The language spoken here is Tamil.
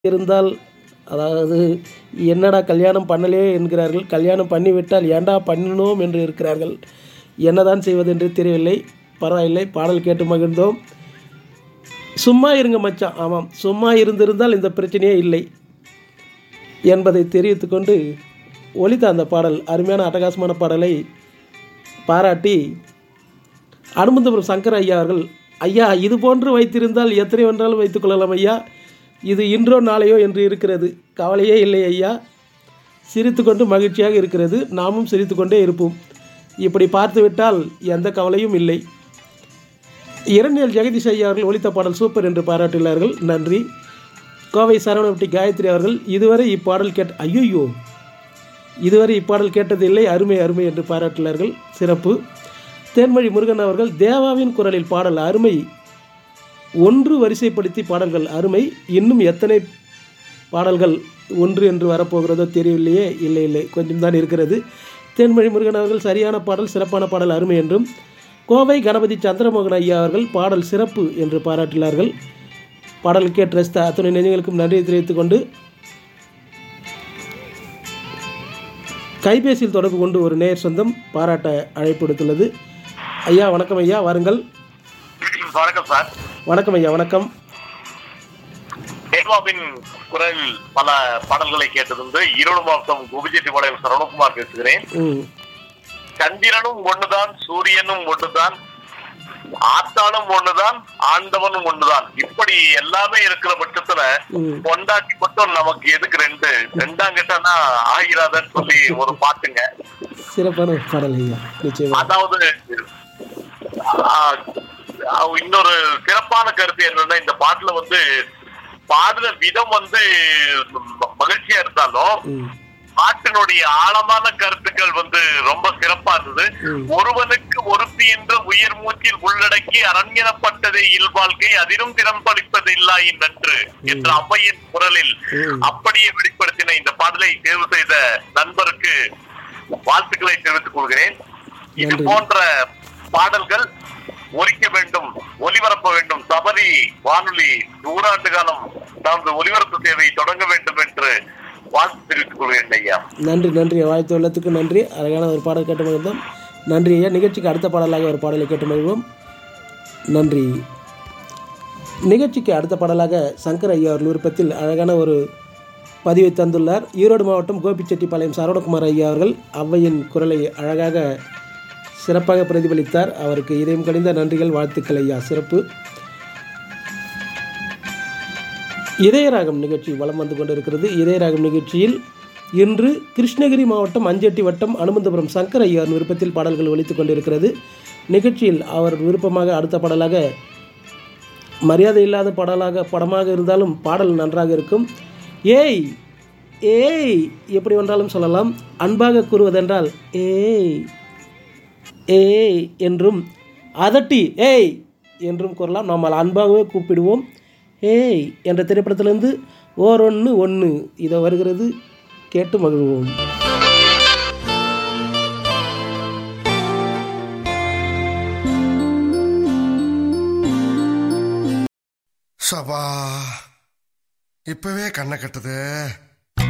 இருந்தால் அதாவது என்னடா கல்யாணம் பண்ணலையே என்கிறார்கள். கல்யாணம் பண்ணிவிட்டால் ஏன்டா பண்ணினோம் என்று இருக்கிறார்கள். என்னதான் செய்வது என்று தெரியவில்லை. பரவாயில்லை, பாடல் கேட்டு மகிழ்ந்தோம். சும்மா இருங்க மச்சான். ஆமாம், சும்மா இருந்திருந்தால் இந்த பிரச்சனையே இல்லை என்பதை தெரிவித்துக்கொண்டு ஒலித்த அந்த பாடல், அருமையான அட்டகாசமான பாடலை பாராட்டி அனுமந்தபுரம் சங்கர் ஐயா அவர்கள், ஐயா இது போன்று வைத்திருந்தால் எத்தனை வேண்டாலும் வைத்துக்கொள்ளலாம் ஐயா, இது இன்றோ நாளையோ என்று இருக்கிறது, கவலையே இல்லை ஐயா, சிரித்துக்கொண்டு மகிழ்ச்சியாக இருக்கிறது, நாமும் சிரித்துக்கொண்டே இருப்போம், இப்படி பார்த்துவிட்டால் எந்த கவலையும் இல்லை. இரண்டியல் ஜெகதீஷ் ஐயா அவர்கள் ஒலித்த பாடல் சூப்பர் என்று பாராட்டியுள்ளார்கள். நன்றி. கோவை சரவணவட்டி காயத்ரி அவர்கள், இதுவரை இப்பாடல் ஐயோ இதுவரை இப்பாடல் கேட்டதில்லை, அருமை அருமை என்று பாராட்டினார்கள். சிறப்பு. தேன்மொழி முருகன் அவர்கள், தேவாவின் குரலில் பாடல் அருமை, ஒன்று வரிசைப்படுத்தி பாடல்கள் அருமை, இன்னும் எத்தனை பாடல்கள் ஒன்று என்று வரப்போகிறதோ தெரியவில்லையே. இல்லை இல்லை, கொஞ்சம் தான் இருக்கிறது. தேன்மொழி முருகன் அவர்கள், சரியான பாடல், சிறப்பான பாடல், அருமை என்றும். கோவை கணபதி சந்திரமோகன் ஐயா அவர்கள், பாடல் சிறப்பு என்று பாராட்டினார்கள். பாடல் கேட்டு ரசித்த அத்துணை நெஞ்சங்களுக்கும் நன்றியை தெரிவித்துக் கொண்டு கைபேசியில் தொடர்பு கொண்டு ஒரு நேயர் சொந்தம் பாராட்ட அழைப்பு விடுத்துள்ளது. ஐயா வணக்கம் ஐயா, வாருங்கள். வணக்கம் சார். வணக்கம் ஐயா. வணக்கம். தேவாவின் குரல் பல பாடல்களை கேட்டது. ஈரோடு மாவட்டம் கோபிச்செட்டிப்பாளையம் சரவணகுமார் பேசுகிறேன். சந்திரனும் ஒண்ணுதான், சூரியனும் ஒண்ணுதான், ஆத்தாளும் ஒண்ணுதான், ஆண்டவனும் ஒண்ணுதான், இப்படி எல்லாமே இருக்கிற பட்சத்துல பொண்டாட்டி மட்டும் நமக்கு எதுக்கு ரெண்டாம் கிட்டனா ஆகிறாதன்னு சொல்லி ஒரு பாட்டுங்க. சிறப்பான பாடல் ஐயா, நிச்சயமா. அதாவது இன்னொரு சிறப்பான கருத்து என்னன்னா, இந்த பாட்டுல பாடுற விதம் மகிழ்ச்சியா இருந்தாலும் பாட்டினுடைய ஆழமான கருத்துக்கள் ரொம்ப சிறப்பா இருந்தது. ஒருவனுக்கு ஒருத்தி என்ற உயிர் மூச்சில் உள்ளடக்கி அரண்யனப்பட்டதே இல்வாழ்க்கை, அதிலும் திறம் பளிப்பது இல்லாயின் நன்று என்ற அம்மையின் குரலில் அப்படியே வெளிப்படுத்தின இந்த பாடலை தேர்வு செய்த நண்பருக்கு வாழ்த்துக்களை தெரிவித்துக் கொள்கிறேன். இது போன்ற பாடல்கள் ஒலிக்க வேண்டும், ஒலிபரப்ப வேண்டும். சபரி வானொலி 100 ஆண்டு காலம் நமது ஒலிபரப்பு சேவை தொடங்க வேண்டும் என்று வாழ்த்து தெரிவித்துக் கொள்கிறேன் ஐயா. நன்றி நன்றி, வாழ்த்து உள்ளத்துக்கு நன்றி. அழகான ஒரு பாடல் கேட்டு மகிழ்ந்தோம். நன்றி ஐயா. நிகழ்ச்சிக்கு அடுத்த பாடலாக ஒரு பாடலை கேட்டு மகிழ்வோம். நன்றி. நிகழ்ச்சிக்கு அடுத்த பாடலாக சங்கர் ஐயா அவர்கள் விருப்பத்தில் அழகான ஒரு பதிவை தந்துள்ளார். ஈரோடு மாவட்டம் கோபிச்செட்டிப்பாளையம் சரவணகுமார் ஐயா அவர்கள் அவ்வையின் குரலை அழகாக சிறப்பாக பிரதிபலித்தார். அவருக்கு இதயம் கனிந்த நன்றிகள், வாழ்த்துக்கள் ஐயா. சிறப்பு. இதயராகம் நிகழ்ச்சி வலம் வந்து கொண்டிருக்கிறது. இதயராகம் நிகழ்ச்சியில் இன்று கிருஷ்ணகிரி மாவட்டம் அஞ்செட்டி வட்டம் அனுமந்தபுரம் சங்கர் ஐயார் விருப்பத்தில் பாடல்கள் ஒலித்து கொண்டிருக்கிறது. நிகழ்ச்சியில் அவர் விருப்பமாக அடுத்த பாடலாக, மரியாதை இல்லாத படமாக இருந்தாலும் பாடல் நன்றாக இருக்கும். ஏய் ஏய் எப்படி வேண்டாலும் சொல்லலாம். அன்பாக கூறுவதென்றால் ஏய் ஏய் என்றும், அதட்டி ஏய் என்றும் கூறலாம். நாம் அன்பாகவே கூப்பிடுவோம். ஏய் என்ற திரைப்படத்திலிருந்து ஓரொன்று ஒன்று இதை வருகிறது, கேட்டு மகிழ்வோம். சபா, இப்பவே கண்ணை கட்டுது.